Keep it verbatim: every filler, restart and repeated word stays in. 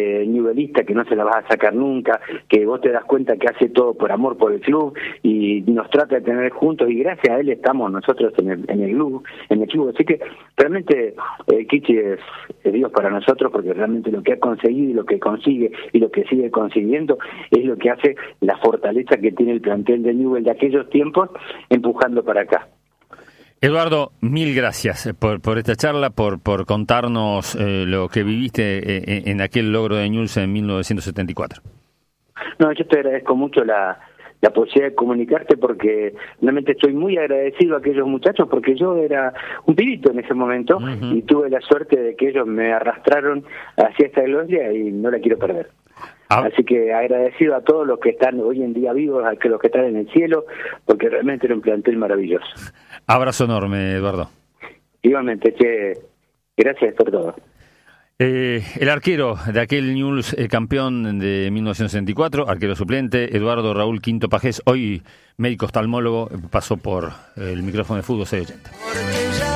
eh, newellista que no se la vas a sacar nunca, que vos te das cuenta que hace todo por amor por el club y nos trata de tener juntos, y gracias a él estamos nosotros en el, en el club, en el club. Así que realmente eh, Kichi es, es Dios para nosotros, porque realmente lo que ha conseguido y lo que consigue y lo que sigue consiguiendo es lo que hace la fortaleza que tiene el plantel de Newell's de aquellos tiempos, empujando para acá. Eduardo, mil gracias por, por esta charla, por, por contarnos eh, lo que viviste en, en aquel logro de Newell's en mil novecientos setenta y cuatro. No, yo te agradezco mucho la, la posibilidad de comunicarte, porque realmente estoy muy agradecido a aquellos muchachos, porque yo era un pibito en ese momento, uh-huh. y tuve la suerte de que ellos me arrastraron hacia esta gloria y no la quiero perder. Ah. Así que agradecido a todos los que están hoy en día vivos, a los que están en el cielo, porque realmente era un plantel maravilloso. Abrazo enorme, Eduardo. Igualmente, che, gracias por todo. Eh, el arquero de aquel Newell's, el campeón de mil novecientos sesenta y cuatro, arquero suplente, Eduardo Raúl Quinto Pajés, hoy médico oftalmólogo, pasó por el micrófono de Fútbol seiscientos ochenta.